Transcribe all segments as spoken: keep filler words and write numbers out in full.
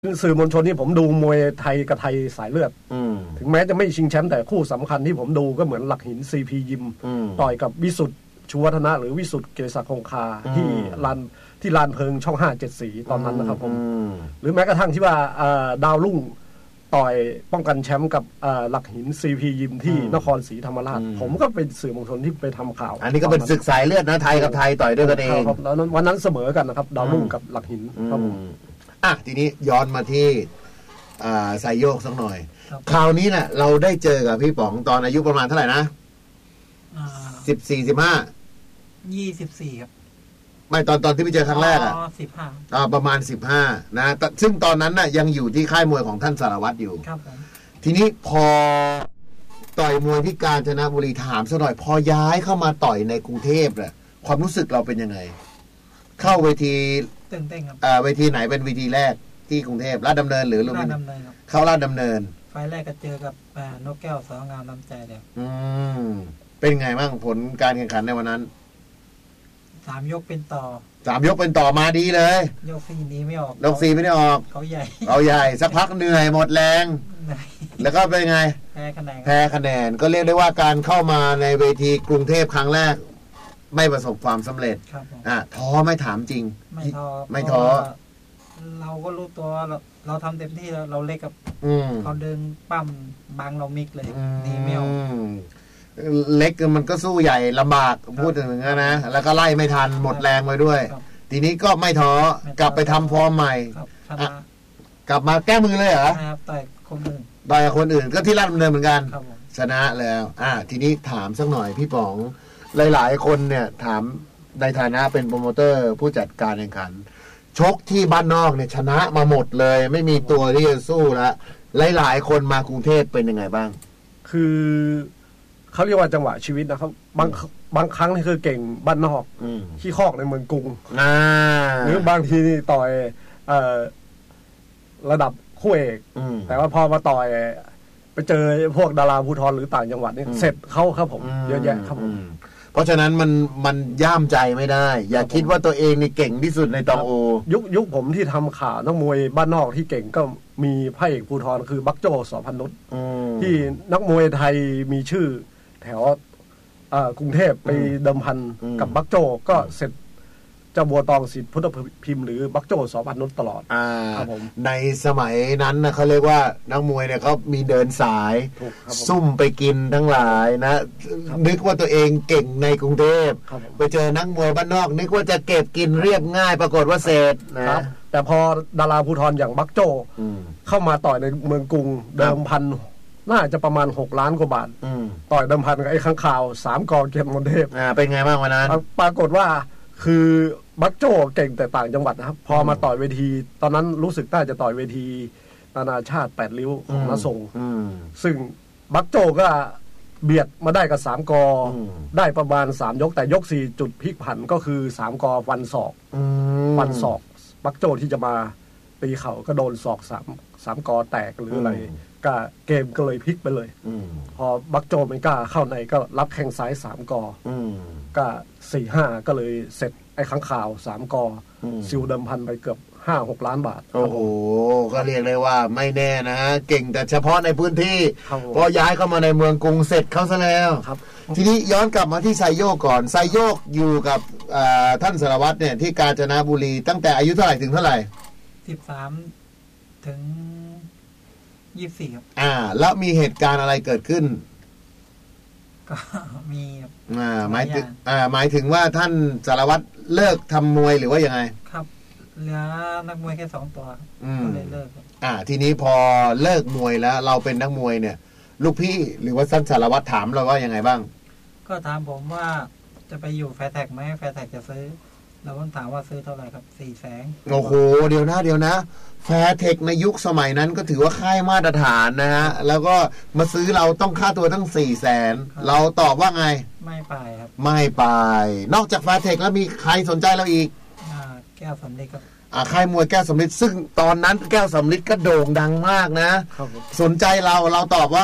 สื่อมวลชนที่ผมดูมวยไทยกับไทยสายเลือดถึงแม้จะไม่ชิงแชมป์แต่คู่สำคัญที่ผมดูก็เหมือนหลักหินซีพียิมต่อยกับวิสุทธ์ชูวัฒนะหรือวิสุทธ์เกษรคงคาที่ลานที่ลานเพิงช่องห้าเจ็ดสีตอนนั้นนะครับผมหรือแม้กระทั่งที่ว่าดาวรุ่งต่อยป้องกันแชมป์กับหลักหินซีพียิมที่นครศรีธรรมราชผมก็เป็นสื่อมวลชนที่ไปทำข่าวอันนี้ก็เป็นศึกสายเลือดนะไทยกับไทยต่อยด้วยกันเองครับแล้ววันนั้นเสมอกันนะครับดาวรุ่งกับหลักหินครับผมอ่ะทีนี้ย้อนมาที่ไซโยกสักหน่อยคราวนี้น่ะเราได้เจอกับพี่ป๋องตอนอายุประมาณเท่าไหร่นะสิบสี่สิบห้ายี่สิบสี่ครับไม่ตอนตอนที่ไปเจอครั้งแรกอ่ะสิบห้าอ่าประมาณสิบห้านะซึ่งตอนนั้นน่ะยังอยู่ที่ค่ายมวยของท่านสารวัตรอยู่ครับผมทีนี้พอต่อยมวยที่กาญจนบุรีถามซะหน่อยพอย้ายเข้ามาต่อยในกรุงเทพเนี่ยความรู้สึกเราเป็นยังไงเข้าเวทีตื่นเต้นครับอ่าเวทีไหนเป็นเวทีแรกที่กรุงเทพลาดดำเนินหรือลาดดำเนินครับเข้าลาดดำเนินไฟแรกก็เจอกับนกแก้วสองามน้ำใจเดียวอืมเป็นไงบ้างผลการแข่งขันในวันนั้นสามยกเป็นต่อสามยกเป็นต่อมาดีเลยยกสี่นี้ไม่ออกยกสี่ไม่ได้ออกเขาใหญ่เขาใหญ่สักพักเหนื่อยหมดแรงแล้วก็เป็นไงแพ้คะแนนแพ้คะแนนก็เรียกได้ว่าการเข้ามาในเวทีกรุงเทพครั้งแรกไม่ประสบความสำเร็จอ่ะท้อไม่ถามจริงไม่ท้อไม่ท้อเราก็รู้ตัวเราเราทำเต็มที่แล้วเราเล็กกับเขาเดินปั้มบังเรามิกเลยนี่ไม่ออกเล็กมันก็สู้ใหญ่ลำบากพูดถึงนะนะแล้วก็ไล่ไม่ทันหมดแรงไปด้วยทีนี้ก็ไม่ท้อกลับไปทำฟอร์มใหม่กลับมาแก้มือเลยเหรอต่อยคนอื่นต่อยคนอื่นก็ที่ลาดดำเนินเหมือนกันชนะแล้วอ่าทีนี้ถามสักหน่อยพี่ป๋องหลายๆคนเนี่ยถามในฐานะเป็นโปรโมเตอร์ผู้จัดการแข่งขันชกที่บ้านนอกเนี่ยชนะมาหมดเลยไม่มีตัวที่จะสู้แล้วหลายๆคนมากรุงเทพเป็นยังไงบ้างคือเขาเรียกว่าจังหวะชีวิตนะครับบางบางครั้งนี่คือเก่งบ้านนอกขี้คอกในเมืองกรุงหรือบางทีนี่ต่อยเอ่อระดับคู่เอกแต่ว่าพอมาต่อยไปเจอพวกดาราภูธรหรือต่างจังหวัดนี่เสร็จเขาครับผมเยอะแยะครับผมเพราะฉะนั้นมันมันย่ามใจไม่ได้อย่าคิดว่าตัวเองนี่เก่งที่สุดในตองโอยุคยุคผมที่ทำข่าวนักมวยบ้านนอกที่เก่งก็มีพระเอกภูธรคือบักโจสพันนุชที่นักมวยไทยมีชื่อแถวกรุงเทพไปเดิมพันกับบักโจก็เสร็จเจ้าบัวตองสิทธิพุทธพิมพ์หรือบักโจสพันนุชตลอดครับผมในสมัยนั้นนะเขาเรียกว่านักมวยเนี่ยเขามีเดินสายซุ่มไปกินทั้งหลายนะนึกว่าตัวเองเก่งในกรุงเทพไปเจอนักมวยบ้านนอกนึกว่าจะเก็บกินเรียบง่ายปรากฏว่าเศษนะแต่พอดาราภูธรอย่างบักโจเข้ามาต่อยในเมืองกรุงเดิมพันน่าจะประมาณหกล้านกว่าบาทต่อยเดิมพันกับไอ้ข้างข่าวสามกอเกียรติมนเทพเป็นไงบ้างวันนั้นปรากฏว่าคือบักโจเก่งแต่ต่างจังหวัดนะครับพอมาต่อยเวทีตอนนั้นรู้สึกน่าจะต่อยเวทีนานาชาติแปดริ้วของนรงซึ่งบักโจก็เบียดมาได้กับสามกอได้ประมาณสามยกแต่ยกสี่จุดพลิกผันก็คือสามกอฟันศอกฟันศอกบักโจที่จะมาตีเข่าก็โดนศอกสามสามกอแตกหรืออะไรก็เกมก็เลยพลิกไปเลยพอบักโจไม่กล้าเข้าในก็รับแข้งซ้ายสามกอก็สี่ห้าก็เลยเสร็จไอ้ข้างข่าวสามกอซิวเดิมพันไปเกือบห้าหกล้านบาทโอ้โหก็เรียกเลยว่าไม่แน่นะเก่งแต่เฉพาะในพื้นที่พอย้ายเข้ามาในเมืองกรุงเสร็จเขาซะแล้วทีนี้ย้อนกลับมาที่ไซโยกก่อนไซโยกอยู่กับท่านสารวัตรเนี่ยที่กาญจนบุรีตั้งแต่อายุเท่าไหร่ถึงเท่าไหร่สิบสามถึงยี่สิบสี่ครับอ่าแล้วมีเหตุการณ์อะไรเกิดขึ้นก็มีอ่าหมายถึงอ่าหมายถึงว่าท่านสารวัตรเลิกทำมวยหรือว่ายังไงครับเหลือนักมวยแค่สองตัวก็เลยเลิกอ่าทีนี้พอเลิกมวยแล้วเราเป็นนักมวยเนี่ยลูกพี่หรือว่าท่านสารวัตรถามเราว่ายังไงบ้างก็ถามผมว่าจะไปอยู่แฟร์แท็กไหมแฟร์แท็กจะซื้อเราก็ถามว่าซื้อเท่าไหร่ครับสี่แสนโอ้โหเดี๋ยวนะเดี๋ยวนะแฟร์เทคในยุคสมัยนั้นก็ถือว่าค่ายมาตรฐานนะฮะแล้วก็มาซื้อเราต้องค่าตัวตั้งสี่แสนเราตอบว่าไงไม่ไปครับไม่ไปนอกจากแฟร์เทคแล้วมีใครสนใจเราอีกอ่าแก้วสำลิดครับอ่าค่ายมวยแก้วสำลิดซึ่งตอนนั้นแก้วสำลิดก็โด่งดังมากนะสนใจเราเราตอบว่าไม่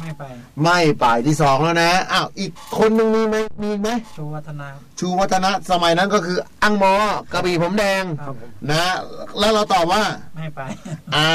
ไม่ไปไม่ไปที่สองแล้วนะอ้าวอีกคนนึงมีไหมมีไหมชูวัฒนาชูวัฒนะสมัยนั้นก็คืออังมอกระบี่ผมแดงนะแล้วเราตอบว่าไม่ไปอ่า